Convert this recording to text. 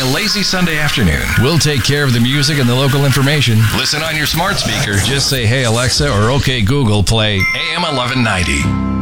lazy Sunday afternoon. We'll take care of the music and the local information. Listen on your smart speaker. Just say, hey, Alexa, or okay, Google, play AM 1190.